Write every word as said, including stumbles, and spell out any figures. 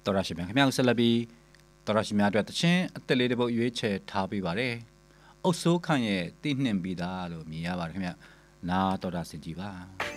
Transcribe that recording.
တော်ရရှိမြခင်ဗျားဆက်လက်ပြီးတော်ရရှိမြအတွက်တချင်းအသက်လေးတစ်ပုတ်ရွေးချယ်ထားပေးပါတယ်အုတ်ဆိုးခန့်ရဲ့တည်နှင်ပြီးသားလို့မြင်ရပါတယ်ခင်ဗျာနာတော်တာစင်ကြည်ပါ